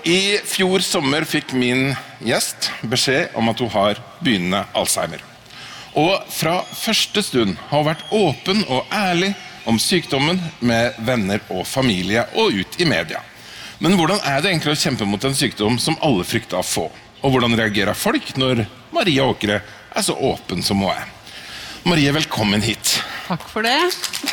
I fjor sommer fikk min gjest beskjed om at hun har begynnende Alzheimer. Og fra første stund har hun vært åpen og ærlig om sykdommen med venner og familie og ut i media. Men hvordan det egentlig å kjempe mot en sykdom som alle frykter å få? Og hvordan reagerer folk når Maria Åkre så åpen som hun Marie, velkommen hit. Takk for det.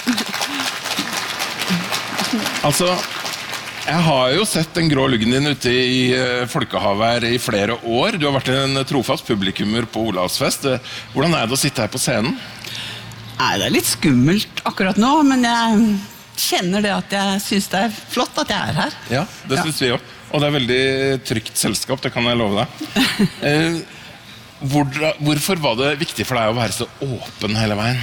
Altså, jeg har jo sett den grå luggen din ute i Folkehavet her i flere år. Du har vært en trofast publikummer på Olavsfest. Hvordan det å sitte her på scenen? Nei, det litt skummelt akkurat nå, men jeg kjenner det at jeg synes det flott at jeg her. Ja, det synes vi også. Og det veldig trygt selskap, det kan jeg love deg. Hvorfor var det viktig for deg å være så åpen hele veien?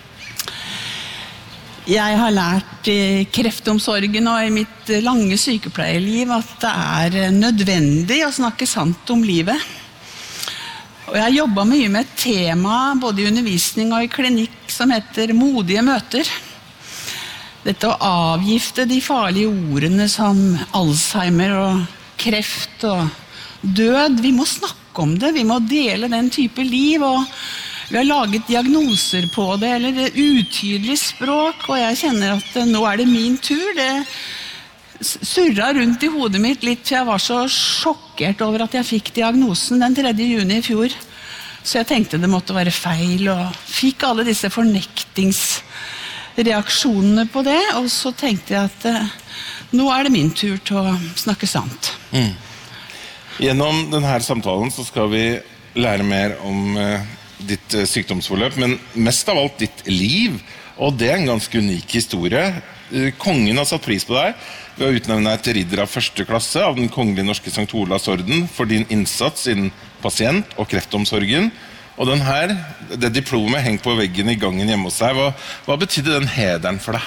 Jeg har lært i kreftomsorgen og i mitt lange sykepleierliv at det nødvendig å snakke sant om livet. Og jeg har jobbet mye med et tema, både i undervisning og i klinikk, som heter modige møter. Dette å avgifte de farlige ordene som Alzheimer og kreft og død. Vi må snakke om det, vi må dele den type liv, og vi har laget diagnoser på det, eller utydelig språk, og jeg kjenner at nå det min tur. Det surret rundt i hodet mitt litt, for jeg var så sjokkert over at jeg fikk diagnosen den 3. juni i fjor. Så jeg tenkte det måtte være feil, og fikk alle disse fornektingsreaksjonene på det, og så tenkte jeg at nå det min tur til å snakke sant. Gjennom denne samtalen så skal vi lære mer om ditt sykdomsforløp, men mest av alt ditt liv, og det en ganske unik historie. Kongen har satt pris på deg ved å utnevne deg til ridder av første klasse av den kongelige norske Sankt Olavs orden for din innsats innen pasient- og kreftomsorgen. Og det diplomet hengt på veggen i gangen hjemme hos deg. Hva betydde den hederen for deg?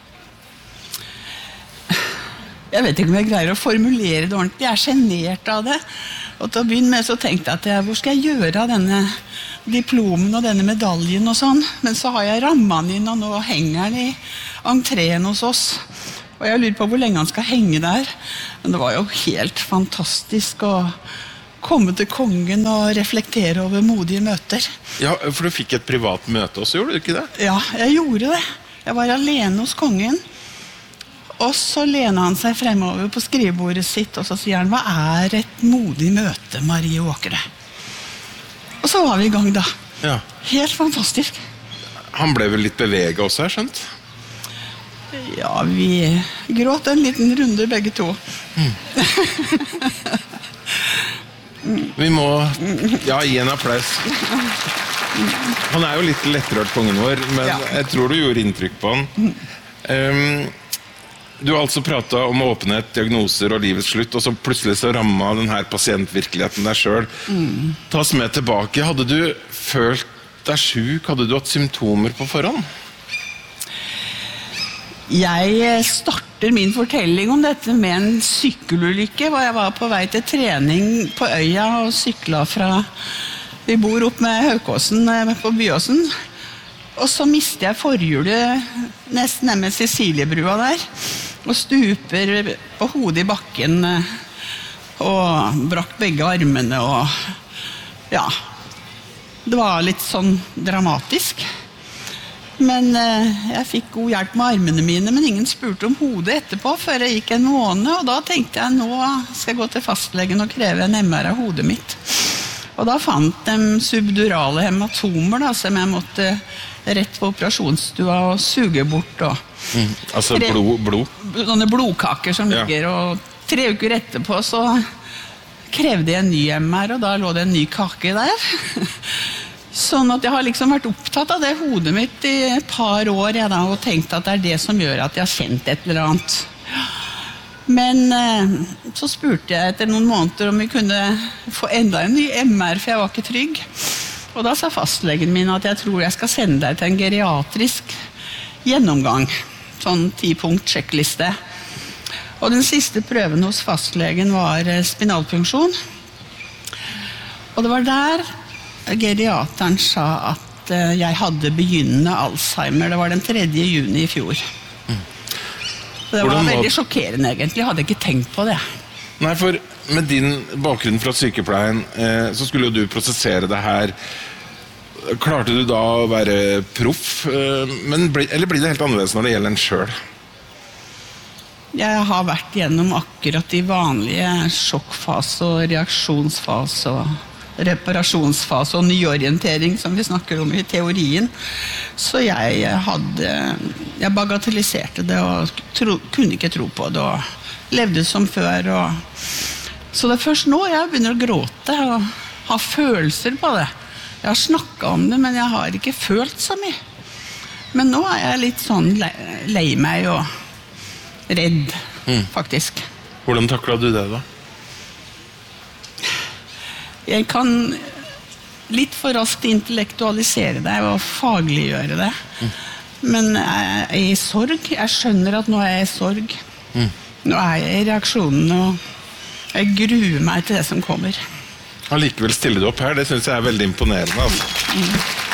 Jeg vet ikke om jeg greier å formulere det ordentlig. Jeg sjenert av det. Og til å begynne med så tenkte jeg at hvor skal jeg gjøre av denne diplomen og denne medaljen og sånn, men så har jeg rammet den inn, og nå henger den i entreen hos oss, og jeg lurer på hvor lenge han skal henge der. Men det var jo helt fantastisk å komme til kongen og reflektere over modige møter. Ja, for du fikk et privat møte også, gjorde du ikke det? Ja, jeg gjorde det. Jeg var alene hos kongen, og så lener han seg fremover på skrivebordet sitt, og så sier han, hva et modig møte, Marie Åkre? Og så var vi i gang da. Ja. Helt fantastisk. Han ble vel litt beveget også, har jeg skjønt? Ja, vi gråt en liten runde begge to. Vi må gi en applaus. Han jo litt lettrørt, kongen vår, men jeg tror du gjorde inntrykk på han. Du har altså pratet om åpenhet, diagnoser og livets slutt, og så plutselig så rammet denne pasientvirkeligheten deg selv. Ta oss med tilbake. Hadde du følt deg syk? Hadde du hatt symptomer på forhånd? Jeg starter min fortelling om dette med en sykkelulykke, hvor jeg var på vei til trening på øya og syklet fra... Vi bor opp med Haukåsen på Byåsen, og så mistet jeg forhjulet nesten med Ceciliebrua der, og stuper på hodet i bakken, og brakk begge armene, og det var litt sånn dramatisk. Men jeg fikk god hjelp med armene mine, men ingen spurte om hodet etterpå, før jeg gikk en måned, og da tenkte jeg, nå skal jeg gå til fastlegen og kreve en MR av hodet mitt. Og da fant de subdurale hematomer, som jeg måtte rett på operasjonsstua og suge bort. Altså blod? Sånne blodkaker som ligger, og 3 uker etterpå så krevde jeg en ny MR, og da lå det en ny kake der. Sånn at jeg har liksom vært opptatt av det hodet mitt i et par år, og tenkt at det det som gjør at jeg har kjent et eller annet. Men så spurte jeg etter noen måneder om vi kunne få enda en ny MR, for jeg var ikke trygg. Og da sa fastlegen min at jeg tror jeg skal sende deg til en geriatrisk gjennomgang. Sånn 10-punkt sjekkliste. Og den siste prøven hos fastlegen var spinalpunksjon. Og det var der geriateren sa at jeg hadde begynnende Alzheimer. Det var den 3. juni i fjor. Det var veldig sjokkerende egentlig, jeg hadde ikke tenkt på det. Nei, for med din bakgrunn fra sykepleien, så skulle jo du prosessere det her. Klarte du da å være proff, eller blir det helt annerledes når det gjelder en selv? Jeg har vært gjennom akkurat de vanlige sjokkfase og reaksjonsfase og reparasjonsfase og nyorientering som vi snakker om i teorien. Så jeg bagatelliserte det og kunne ikke tro på det og levde som før. Så det er først nå jeg begynner å gråte og ha følelser på det. Jeg har snakket om det, men jeg har ikke følt så mye. Men nå er jeg litt sånn lei meg og redd, faktisk. Hvordan taklet du det da? Jeg kan litt for raskt intellektualisere det og fagliggjøre det. Men jeg er i sorg. Jeg skjønner at nå er jeg i sorg. Nå er jeg i reaksjonen, og jeg gruer meg til det som kommer. Allikevel stiller du opp her, det synes jeg er veldig imponerende. Altså.